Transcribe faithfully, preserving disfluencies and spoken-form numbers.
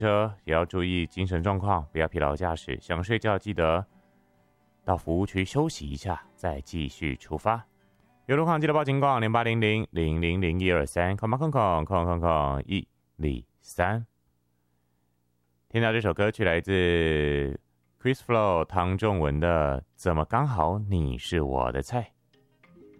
车也要注意精神状况，不要疲劳驾驶。想睡觉记得到服务区休息一下，再继续出发。有路况记得报警广零八零零零零零一二三空八空空空空空一零三。听到这首歌曲来自 Chris Flow 唐仲文的《怎么刚好你是我的菜》。